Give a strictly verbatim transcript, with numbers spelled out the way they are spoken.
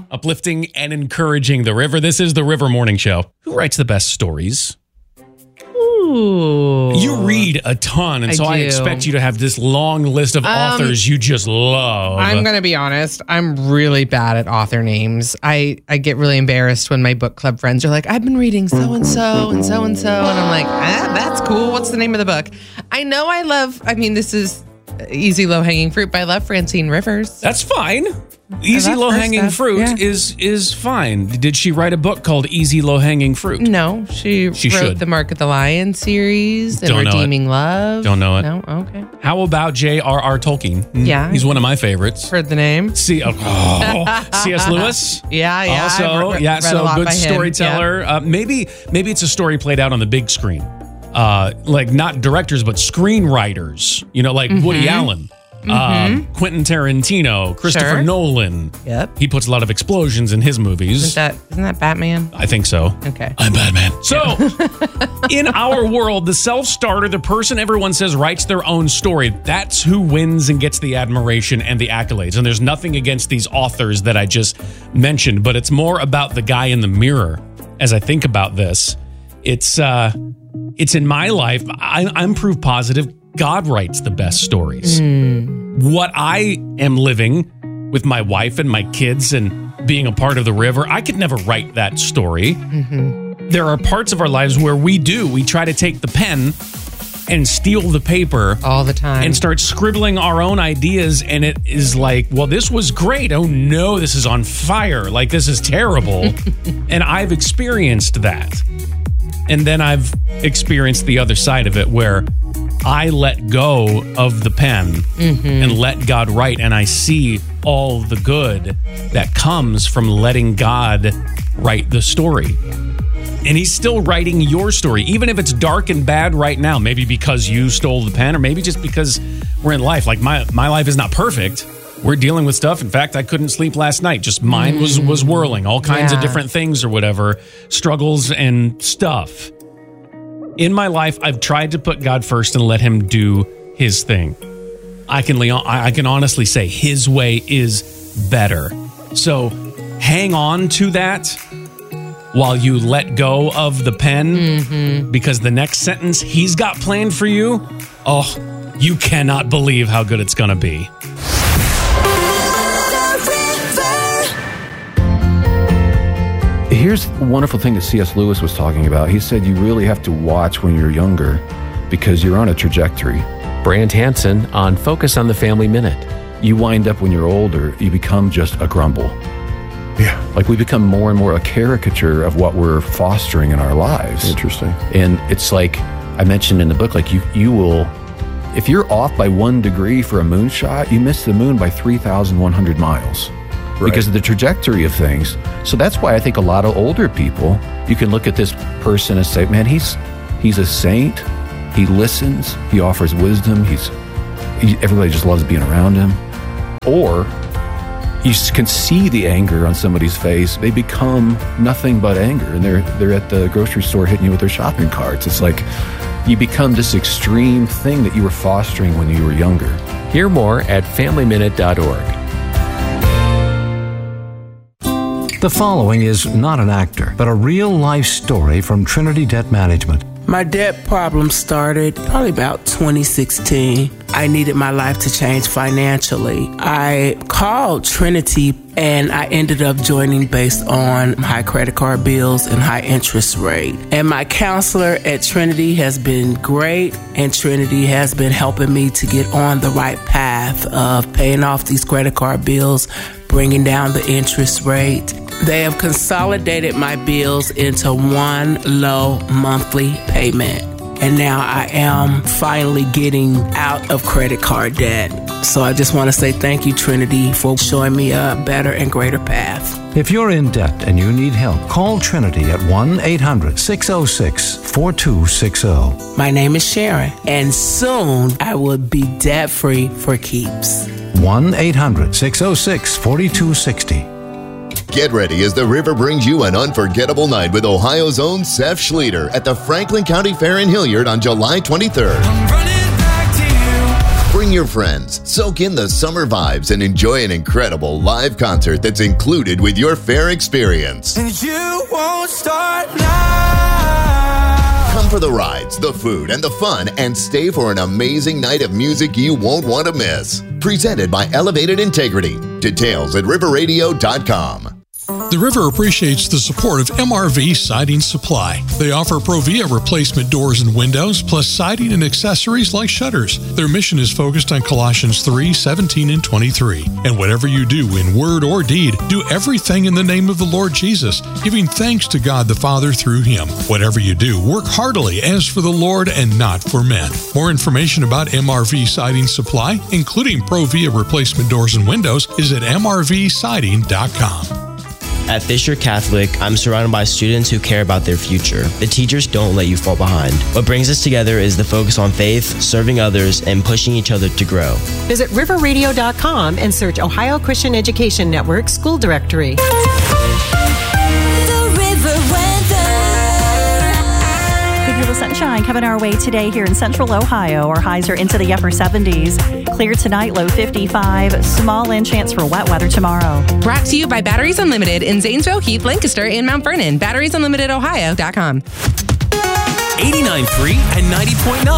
uplifting and encouraging the river. This is the River Morning Show. Who writes the best stories? Ooh. You read a ton, and I so I do. expect you to have this long list of Um, authors you just love. I'm going to be honest. I'm really bad at author names. I, I get really embarrassed when my book club friends are like, I've been reading so-and-so and so-and-so. And I'm like, ah, that's cool. What's the name of the book? I know I love, I mean, this is easy low-hanging fruit, but I love Francine Rivers. That's fine. Easy love her low-hanging stuff, fruit yeah. is is fine. Did she write a book called Easy Low-Hanging Fruit? No, she, She wrote should. the Mark of the Lion series and Don't know it. Redeeming Love. Don't know it. No? Okay. How about J R R. Tolkien? Yeah. He's one of my favorites. Heard the name? C- oh, C S. Lewis? Yeah, yeah. Also, I've re- yeah, read so a lot good by him. storyteller. Uh, maybe maybe it's a story played out on the big screen. Uh, like not directors, but screenwriters. You know, like Mm-hmm. Woody Allen, uh, Quentin Tarantino, Christopher Sure. Nolan. Yep. He puts a lot of explosions in his movies. Isn't that, isn't that Batman? I think so. Okay. I'm Batman. So, in our world, the self-starter, the person everyone says writes their own story, that's who wins and gets the admiration and the accolades. And there's nothing against these authors that I just mentioned, but it's more about the guy in the mirror. As I think about this, it's uh, it's in my life, I, I'm proof positive God writes the best stories. Mm. What I am living with my wife and my kids and being a part of the river, I could never write that story. Mm-hmm. There are parts of our lives where we do. We try to take the pen and steal the paper All the time. and start scribbling our own ideas. And it is like, well, this was great. Oh no, this is on fire. Like, this is terrible. And I've experienced that. And then I've experienced the other side of it where I let go of the pen Mm-hmm. and let God write. And I see all the good that comes from letting God write the story. And he's still writing your story, even if it's dark and bad right now, maybe because you stole the pen or maybe just because we're in life. Like my, my life is not perfect. We're dealing with stuff. In fact, I couldn't sleep last night. Just mine was, was whirling, all kinds of Yeah. different things or whatever, struggles and stuff. In my life, I've tried to put God first and let him do his thing. I can, I can honestly say his way is better. So hang on to that while you let go of the pen, Mm-hmm. because the next sentence he's got planned for you, oh, you cannot believe how good it's going to be. Here's the wonderful thing that C S. Lewis was talking about. He said you really have to watch when you're younger because you're on a trajectory. Brant Hansen on Focus on the Family Minute. You wind up when you're older, you become just a grumble. Yeah. Like we become more and more a caricature of what we're fostering in our lives. Interesting. And it's like I mentioned in the book, like you, you will, if you're off by one degree for a moonshot, you miss the moon by three thousand one hundred miles. Right. Because of the trajectory of things. So that's why I think a lot of older people, you can look at this person and say, man, he's he's a saint. He listens. He offers wisdom. He's he, everybody just loves being around him. Or you can see the anger on somebody's face. They become nothing but anger, and they're they're at the grocery store hitting you with their shopping carts. It's like you become this extreme thing that you were fostering when you were younger. Hear more at family minute dot org. The following is not an actor, but a real-life story from Trinity Debt Management. My debt problem started probably about twenty sixteen. I needed my life to change financially. I called Trinity and I ended up joining based on high credit card bills and high interest rate. And my counselor at Trinity has been great, and Trinity has been helping me to get on the right path of paying off these credit card bills, bringing down the interest rate. They have consolidated my bills into one low monthly payment. And now I am finally getting out of credit card debt. So I just want to say thank you, Trinity, for showing me a better and greater path. If you're in debt and you need help, call Trinity at one eight hundred six oh six four two six oh. My name is Sharon, and soon I will be debt-free for keeps. one eight hundred six oh six four two six oh. Get ready as the river brings you an unforgettable night with Ohio's own Seth Schleter at the Franklin County Fair in Hilliard on July twenty-third. Bring Bring your friends, soak in the summer vibes, and enjoy an incredible live concert that's included with your fair experience. And you won't start now. Come for the rides, the food, and the fun, and stay for an amazing night of music you won't want to miss. Presented by Elevated Integrity. Details at river radio dot com. The River appreciates the support of M R V Siding Supply. They offer Provia replacement doors and windows, plus siding and accessories like shutters. Their mission is focused on Colossians three, seventeen, and twenty-three. And whatever you do in word or deed, do everything in the name of the Lord Jesus, giving thanks to God the Father through Him. Whatever you do, work heartily as for the Lord and not for men. More information about M R V Siding Supply, including Provia replacement doors and windows, is at m r v siding dot com. At Fisher Catholic, I'm surrounded by students who care about their future. The teachers don't let you fall behind. What brings us together is the focus on faith, serving others, and pushing each other to grow. Visit river radio dot com and search Ohio Christian Education Network School Directory. The sunshine coming our way today here in central Ohio. Our highs are into the upper seventies. Clear tonight, low fifty-five. Small and chance for wet weather tomorrow. Brought to you by Batteries Unlimited in Zanesville, Heath, Lancaster, and Mount Vernon. batteries unlimited ohio dot com. eighty-nine point three and ninety point nine